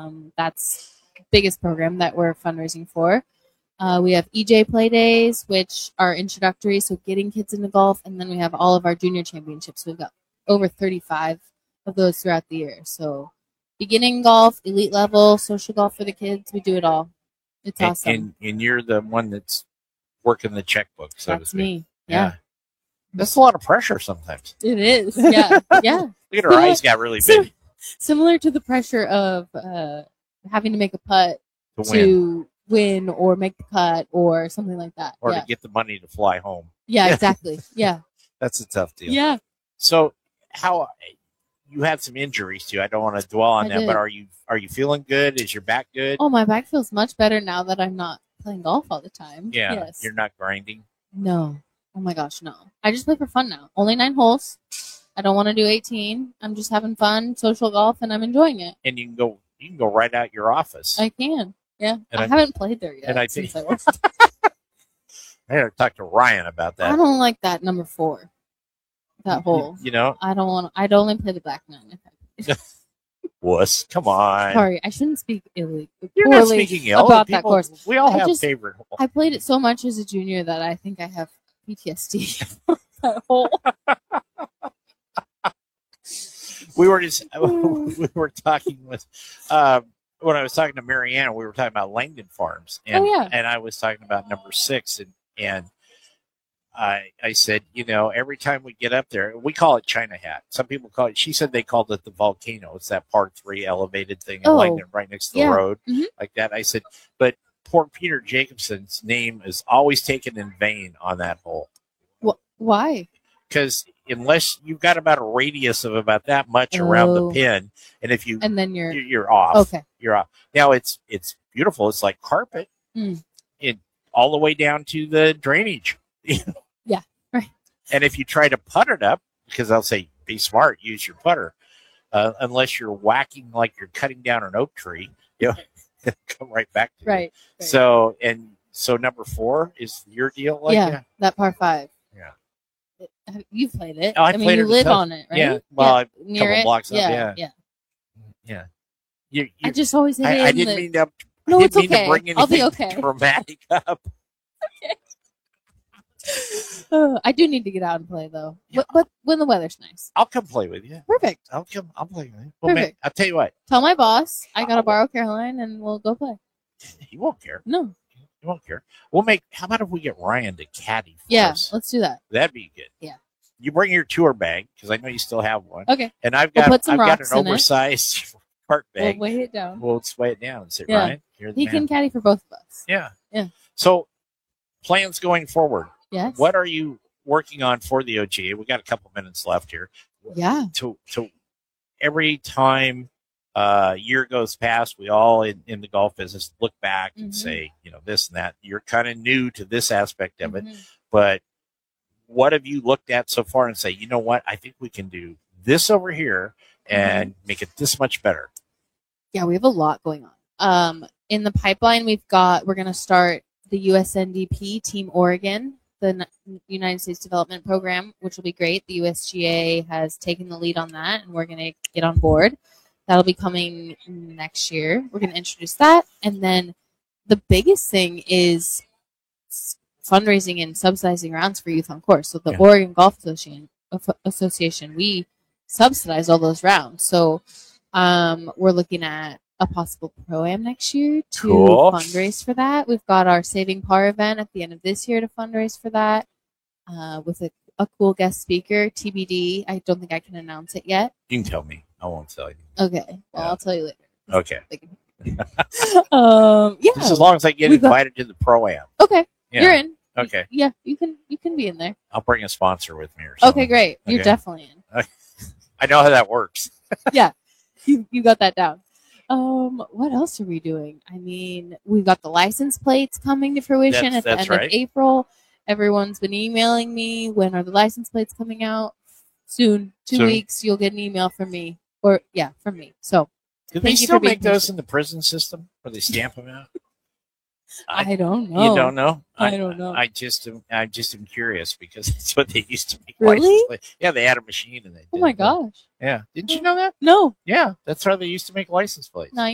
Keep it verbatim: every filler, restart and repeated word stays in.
Um, that's the biggest program that we're fundraising for. Uh, we have E J Play Days, which are introductory, so getting kids into golf, and then we have all of our junior championships. We've got over thirty-five of those throughout the year. So beginning golf, elite level, social golf for the kids, we do it all. It's and, awesome. And, and you're the one that's working the checkbook, so That's to speak. me. Yeah. yeah. That's a lot of pressure sometimes. It is. Yeah. Yeah. Look at her eyes got really big. Similar to the pressure of uh, having to make a putt to, to win. win or make the cut or something like that. Or yeah. to get the money to fly home. Yeah, exactly. Yeah. That's a tough deal. Yeah. So how you had some injuries too. I don't want to dwell on I that, did. but are you are you feeling good? Is your back good? Oh, my back feels much better now that I'm not playing golf all the time. Yeah. Yes. You're not grinding? No. Oh my gosh, no. I just play for fun now. Only nine holes. I don't want to do eighteen. I'm just having fun, social golf, and I'm enjoying it. And you can go you can go right out your office. I can. Yeah. And I, I, haven't played there yet. And I since think I, was. I had to talk to Ryan about that. I don't like that number four. That hole. You, you know? I don't want I'd only play the back nine if I Wuss. Come on. Sorry, I shouldn't speak illy You're not speaking ill about people, that course. We all I have just, favorite holes. I played it so much as a junior that I think I have P T S D from that hole. We were just we were talking with uh, when I was talking to Marianne, we were talking about Langdon Farms, and oh, yeah. and I was talking about number six, and and I I said, you know, every time we get up there, we call it China Hat. Some people call it. She said they called it the volcano. It's that par three elevated thing in oh, Langdon, right next to yeah. the road, mm-hmm. like that. I said, but poor Peter Jacobson's name is always taken in vain on that hole. Wh- why? Because unless you've got about a radius of about that much oh. around the pin, and if you and then you're you're, you're off, okay, you're off. Now it's it's beautiful. It's like carpet, mm. it all the way down to the drainage. Yeah, right. And if you try to putt it up, because I'll say be smart, use your putter. Uh, unless you're whacking like you're cutting down an oak tree, you know, it'll come right back to right, you. right. So and so number four is your deal, like yeah, that? that par five. Yeah. You've played it. Oh, I, I mean, played you it live tough. on it, right? Yeah. Well, yeah. a Near couple it. blocks up. Yeah, Yeah. yeah. Yeah. You, you, I just always hit I, it I in didn't the... mean to. No, I it's didn't mean okay. to bring I'll be anything okay. dramatic up. Okay. uh, I do need to get out and play though, Yeah. but, but when the weather's nice. I'll come play with you. Perfect. I'll come. I'll play with you. Well, man, Perfect. I'll tell you what. Tell my boss I gotta Oh. borrow Caroline and we'll go play. He won't care. No. He won't care. We'll make. How about if we get Ryan to caddy for Yeah, us? let's do that. That'd be good. Yeah. You bring your tour bag because I know you still have one. Okay. And I've We'll got put some I've got rocks an in it. oversized cart We'll bag. weigh it down. We'll sway it down and say, Yeah. Ryan, you're the He man. can caddy for both of us. Yeah. Yeah. So, plans going forward. Yes. What are you working on for the O G A? We got a couple minutes left here. Yeah. To to every time uh, a year goes past, we all in, in the golf business look back and Mhm. say, you know, this and that. You're kind of new to this aspect of it, Mhm. but what have you looked at so far and say, you know what, I think we can do this over here and Mm-hmm. make it this much better? Yeah, we have a lot going on. Um, in the pipeline, we've got, we're going to start the U S N D P Team Oregon, the N- United States Development Program, which will be great. The U S G A has taken the lead on that, and we're going to get on board. That'll be coming next year. We're going to introduce that. And then the biggest thing is s- fundraising and subsidizing rounds for youth on course. So the Yeah. Oregon Golf Association, Association, we subsidize all those rounds. So um, we're looking at a possible pro-am next year to Cool. fundraise for that. We've got our Saving Par event at the end of this year to fundraise for that uh, with a, a cool guest speaker, T B D. I don't think I can announce it yet. You can tell me. I won't tell you. Okay. Well, Yeah. I'll tell you later. Okay. um, yeah. Just as long as I get We've got- invited to the pro-am. Okay. Yeah. You're in. Okay. Yeah, you can you can be in there. I'll bring a sponsor with me or something. Okay, great. You're Okay. definitely in. I know how that works. You you got that down. Um, what else are we doing? I mean, we've got the license plates coming to fruition That's- at the that's end right. of April. Everyone's been emailing me. When are the license plates coming out? Soon. Two Soon. weeks. You'll get an email from me. Or yeah, from me. So Do they Thank you still for being make those patient. in the prison system where they stamp them out? I, don't know. You don't know? I don't know. I just am, I just am curious because that's what they used to make. Really? license plates. Yeah, they had a machine and they. Oh did my it. gosh. Yeah, didn't you know that? No. Yeah, that's how they used to make license plates. No,